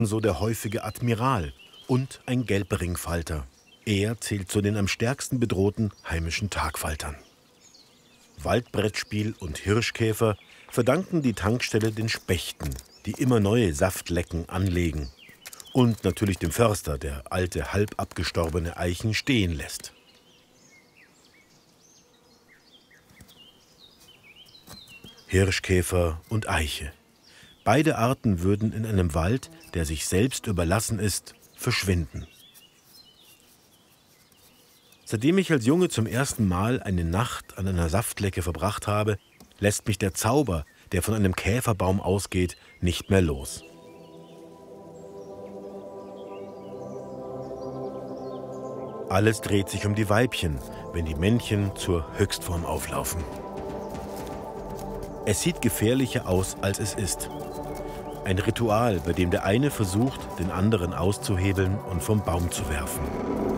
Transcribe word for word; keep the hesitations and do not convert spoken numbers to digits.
so der häufige Admiral und ein Gelbringfalter. Er zählt zu den am stärksten bedrohten heimischen Tagfaltern. Waldbrettspiel und Hirschkäfer verdanken die Tankstelle den Spechten, die immer neue Saftlecken anlegen. Und natürlich dem Förster, der alte, halb abgestorbene Eichen stehen lässt. Hirschkäfer und Eiche. Beide Arten würden in einem Wald, der sich selbst überlassen ist, verschwinden. Seitdem ich als Junge zum ersten Mal eine Nacht an einer Saftlecke verbracht habe, lässt mich der Zauber, der von einem Käferbaum ausgeht, nicht mehr los. Alles dreht sich um die Weibchen, wenn die Männchen zur Höchstform auflaufen. Es sieht gefährlicher aus, als es ist. Ein Ritual, bei dem der eine versucht, den anderen auszuhebeln und vom Baum zu werfen.